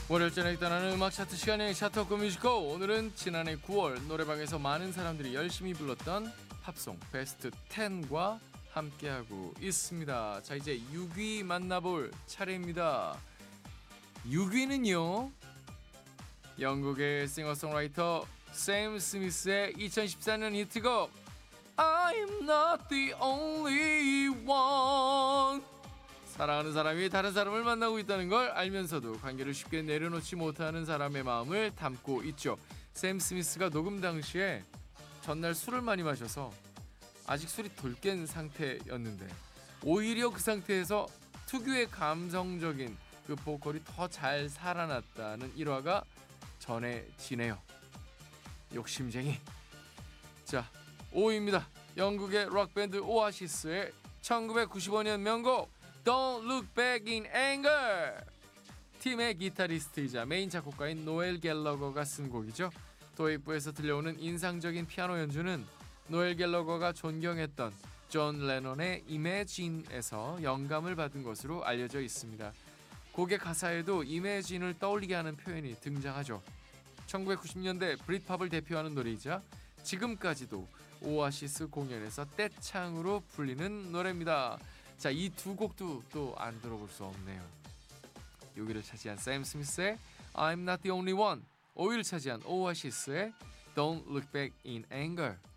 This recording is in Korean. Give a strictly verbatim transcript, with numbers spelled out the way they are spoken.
월요일전에 떠나는 음악 차트 시간의 차트워크 뮤지컬. 오늘은 지난해 구월 노래방에서 많은 사람들이 열심히 불렀던 팝송 베스트 텐과 함께하고 있습니다. 자, 이제 육 위 만나볼 차례입니다. 육 위는요, 영국의 싱어송라이터 샘 스미스의 이천십사 년 히트곡 I'm not the only one. 사랑하는 사람이 다른 사람을 만나고 있다는 걸 알면서도 관계를 쉽게 내려놓지 못하는 사람의 마음을 담고 있죠. 샘 스미스가 녹음 당시에 전날 술을 많이 마셔서 아직 술이 덜 깬 상태였는데 오히려 그 상태에서 특유의 감성적인 그 보컬이 더 잘 살아났다는 일화가 전해지네요. 욕심쟁이. 자, 오 위입니다. 영국의 록밴드 오아시스의 천구백구십오 년 명곡 Don't Look Back in Anger. 팀의 기타리스트이자 메인 작곡가인 노엘 갤러거가 쓴 곡이죠. 도입부에서 들려오는 인상적인 피아노 연주는 노엘 갤러거가 존경했던 존 레논의 Imagine에서 영감을 받은 것으로 알려져 있습니다. 곡의 가사에도 Imagine을 떠올리게 하는 표현이 등장하죠. 천구백구십 년대 브릿팝을 대표하는 노래이자 지금까지도 오아시스 공연에서 떼창으로 불리는 노래입니다. 자, 이 두 곡도 또 안 들어볼 수 없네요. 육 위를 차지한 샘 스미스의 I'm not the only one, 오 위를 차지한 오아시스의 Don't look back in anger.